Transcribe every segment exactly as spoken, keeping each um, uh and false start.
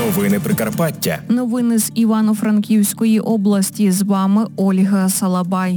Новини Прикарпаття. Новини з Івано-Франківської області. З вами Ольга Салабай.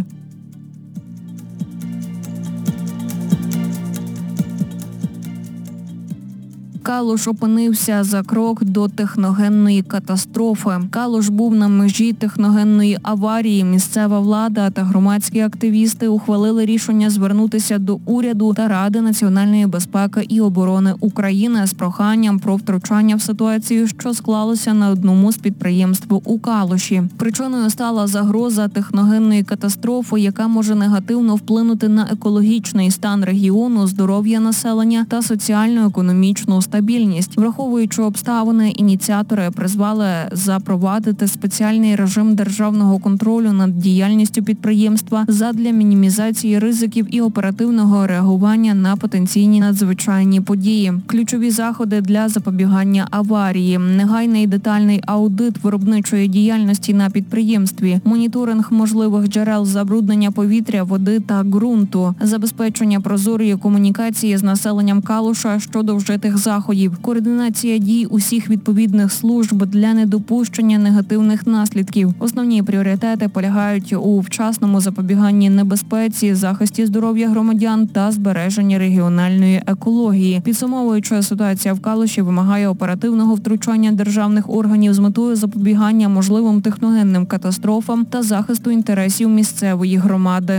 Калуш опинився за крок до техногенної катастрофи. Калуш був на межі техногенної аварії. Місцева влада та громадські активісти ухвалили рішення звернутися до уряду та Ради національної безпеки і оборони України з проханням про втручання в ситуацію, що склалося на одному з підприємств у Калуші. Причиною стала загроза техногенної катастрофи, яка може негативно вплинути на екологічний стан регіону, здоров'я населення та соціально-економічну стабільність. Стабільність. Враховуючи обставини, ініціатори призвали запровадити спеціальний режим державного контролю над діяльністю підприємства задля мінімізації ризиків і оперативного реагування на потенційні надзвичайні події. Ключові заходи для запобігання аварії, негайний і детальний аудит виробничої діяльності на підприємстві, моніторинг можливих джерел забруднення повітря, води та ґрунту, забезпечення прозорої комунікації з населенням Калуша щодо вжитих заходів, координація дій усіх відповідних служб для недопущення негативних наслідків. Основні пріоритети полягають у вчасному запобіганні небезпеці, захисті здоров'я громадян та збереженні регіональної екології. Підсумовуючи, ситуація в Калуші вимагає оперативного втручання державних органів з метою запобігання можливим техногенним катастрофам та захисту інтересів місцевої громади.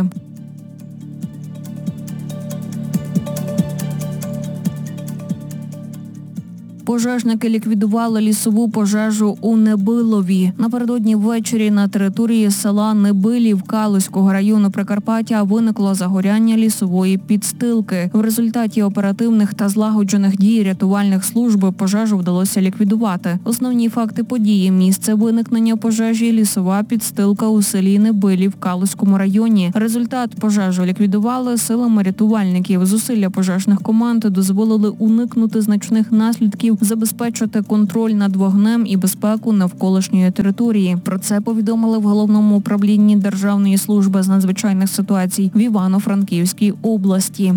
Пожежники ліквідували лісову пожежу у Небилові. Напередодні ввечері на території села Небилів Калузького району Прикарпаття виникло загоряння лісової підстилки. В результаті оперативних та злагоджених дій рятувальних служб пожежу вдалося ліквідувати. Основні факти події: місце виникнення пожежі, лісова підстилка у селі Небилів Калузькому районі. Результат пожежу ліквідували силами рятувальників. Зусилля пожежних команд дозволили уникнути значних наслідків, забезпечити контроль над вогнем і безпеку навколишньої території. Про це повідомили в Головному управлінні Державної служби з надзвичайних ситуацій в Івано-Франківській області.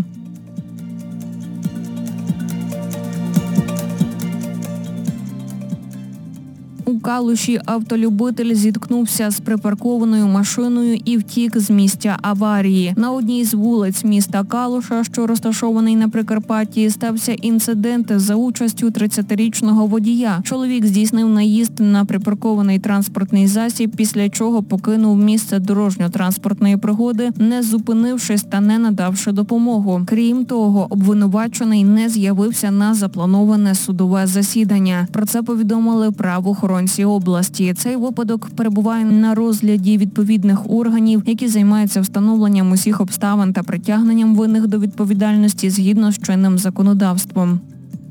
У Калуші автолюбитель зіткнувся з припаркованою машиною і втік з місця аварії. На одній з вулиць міста Калуша, що розташований на Прикарпатті, стався інцидент за участю тридцятирічного водія. Чоловік здійснив наїзд на припаркований транспортний засіб, після чого покинув місце дорожньо-транспортної пригоди, не зупинившись та не надавши допомогу. Крім того, обвинувачений не з'явився на заплановане судове засідання. Про це повідомили правоохоронці області. Цей випадок перебуває на розгляді відповідних органів, які займаються встановленням усіх обставин та притягненням винних до відповідальності згідно з чинним законодавством.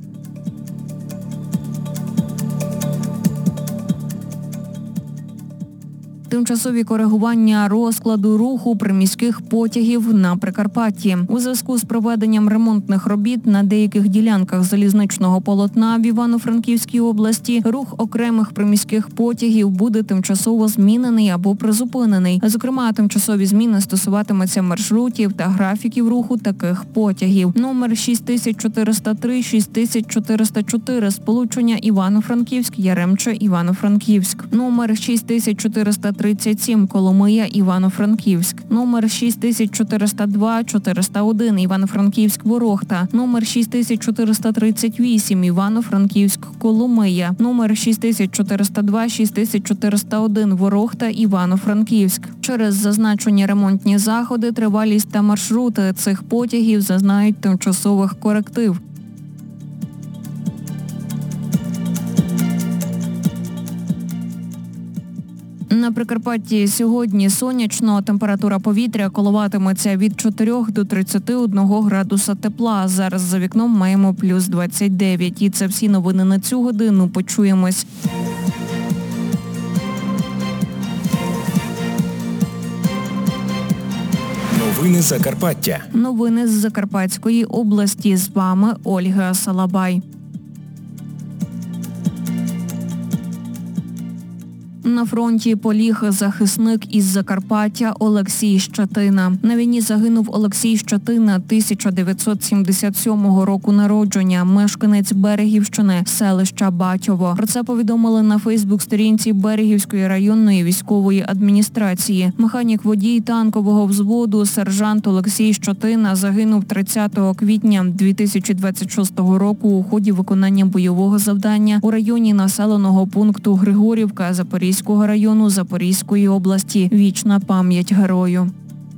Тимчасові коригування розкладу руху приміських потягів на Прикарпатті. У зв'язку з проведенням ремонтних робіт на деяких ділянках залізничного полотна в Івано-Франківській області рух окремих приміських потягів буде тимчасово змінений або призупинений. Зокрема, тимчасові зміни стосуватимуться маршрутів та графіків руху таких потягів. Номер шість тисяч чотириста три - шість тисяч чотириста чотири сполучення Івано-Франківськ, Яремче, Івано-Франківськ. Номер шість тисяч чотириста тридцять сім Коломия, Івано-Франківськ. Номер шість тисяч чотириста два - чотириста один Івано-Франківськ, Ворохта. Номер шість тисяч чотириста тридцять вісім Івано-Франківськ, Коломия. Номер шість тисяч чотириста два - шість тисяч чотириста один Ворохта, Івано-Франківськ. Через зазначені ремонтні заходи тривалість та маршрути цих потягів зазнають тимчасових коректив. На Прикарпатті сьогодні сонячно, температура повітря коливатиметься від чотирьох до тридцяти одного градуса тепла. Зараз за вікном маємо плюс двадцять дев'ять. І це всі новини на цю годину. Почуємось. Новини Закарпаття. Новини з Закарпатської області. З вами Ольга Салабай. На фронті поліг захисник із Закарпаття Олексій Щетина. На війні загинув Олексій Щетина, тисяча дев'ятсот сімдесят сьомого року народження, мешканець Берегівщини, селища Батьово. Про це повідомили на Фейсбук-сторінці Берегівської районної військової адміністрації. Механік-водій танкового взводу сержант Олексій Щетина загинув тридцятого квітня дві тисячі двадцять шостого року у ході виконання бойового завдання у районі населеного пункту Григорівка Запорізького району Запорізької області. Вічна пам'ять герою.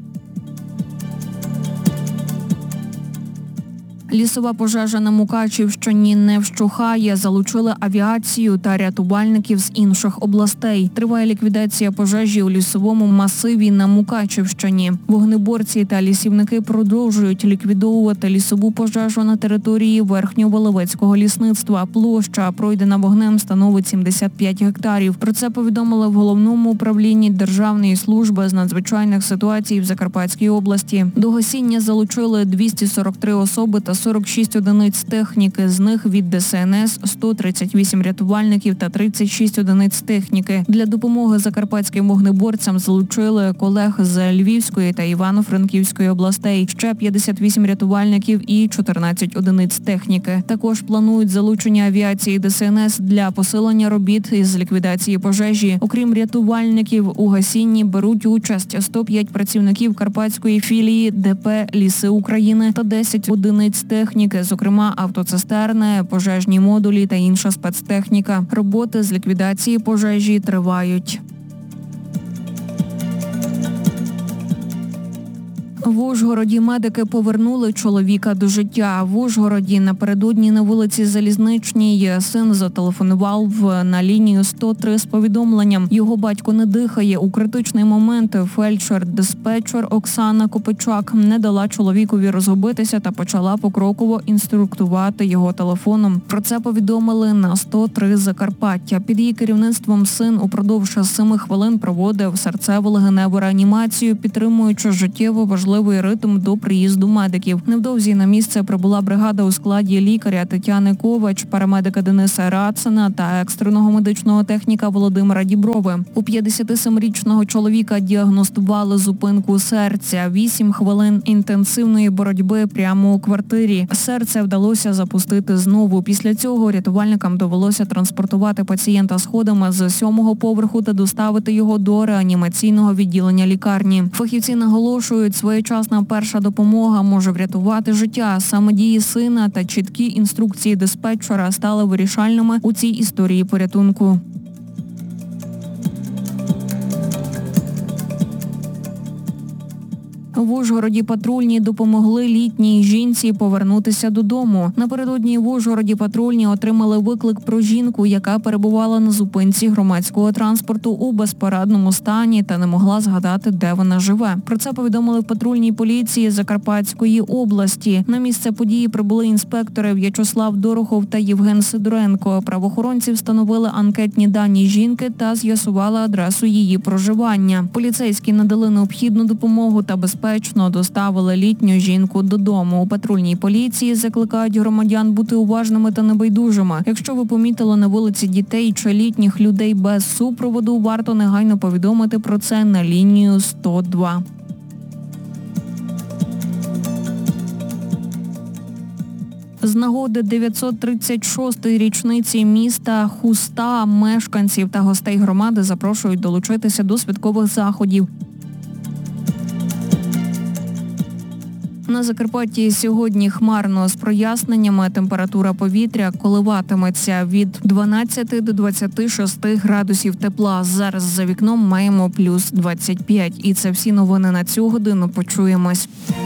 Лісова пожежа на Мукачівщині не вщухає. Залучили авіацію та рятувальників з інших областей. Триває ліквідація пожежі у лісовому масиві на Мукачівщині. Вогнеборці та лісівники продовжують ліквідовувати лісову пожежу на території Верхньоволовецького лісництва. Площа, пройдена вогнем, становить сімдесят п'ять гектарів. Про це повідомили в Головному управлінні Державної служби з надзвичайних ситуацій в Закарпатській області. До гасіння залучили двісті сорок три особи та сорок шість одиниць техніки, з них від Де Ес Ен Ес сто тридцять вісім рятувальників та тридцять шість одиниць техніки. Для допомоги закарпатським вогнеборцям залучили колег з Львівської та Івано-Франківської областей, ще п'ятдесят вісім рятувальників і чотирнадцять одиниць техніки. Також планують залучення авіації Де Ес Ен Ес для посилення робіт із ліквідації пожежі. Окрім рятувальників, у гасінні беруть участь сто п'ять працівників карпатської філії Де Пе «Ліси України» та десять одиниць техніки, зокрема автоцистерни, пожежні модулі та інша спецтехніка. Роботи з ліквідації пожежі тривають. В Ужгороді медики повернули чоловіка до життя. В Ужгороді напередодні на вулиці Залізничній син зателефонував на лінію сто три з повідомленням. Його батько не дихає. У критичний момент фельдшер-диспетчер Оксана Копичак не дала чоловікові розгубитися та почала покроково інструктувати його телефоном. Про це повідомили на сто три Закарпаття. Під її керівництвом син упродовж семи хвилин проводив серцево-легеневу реанімацію, підтримуючи життєво важливий ритм до приїзду медиків. Невдовзі на місце прибула бригада у складі лікаря Тетяни Ковач, парамедика Дениса Рацина та екстреного медичного техніка Володимира Діброви. У п'ятдесятисемирічного чоловіка діагностували зупинку серця. Вісім хвилин інтенсивної боротьби прямо у квартирі. Серце вдалося запустити знову. Після цього рятувальникам довелося транспортувати пацієнта сходами з сьомого поверху та доставити його до реанімаційного відділення лікарні. Фахівці наголошують, своєчасна перша допомога може врятувати життя. Саме дії сина та чіткі інструкції диспетчера стали вирішальними у цій історії порятунку. В Ужгороді патрульні допомогли літній жінці повернутися додому. Напередодні в Ужгороді патрульні отримали виклик про жінку, яка перебувала на зупинці громадського транспорту у безпорадному стані та не могла згадати, де вона живе. Про це повідомили в патрульній поліції Закарпатської області. На місце події прибули інспектори В'ячеслав Дорохов та Євген Сидоренко. Правоохоронці встановили анкетні дані жінки та з'ясували адресу її проживання. Поліцейські надали необхідну допомогу та безпечно доставили літню жінку додому. У патрульній поліції закликають громадян бути уважними та небайдужими. Якщо ви помітили на вулиці дітей чи літніх людей без супроводу, варто негайно повідомити про це на лінію сто два. З нагоди дев'ятсот тридцять шостої річниці міста Хуста мешканців та гостей громади запрошують долучитися до святкових заходів. На Закарпатті сьогодні хмарно з проясненнями. Температура повітря коливатиметься від дванадцяти до двадцяти шести градусів тепла. Зараз за вікном маємо плюс двадцять п'ять. І це всі новини на цю годину. Почуємось.